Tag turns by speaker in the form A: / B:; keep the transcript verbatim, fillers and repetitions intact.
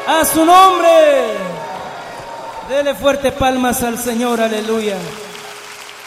A: A su nombre. Dele fuerte palmas al Señor, aleluya.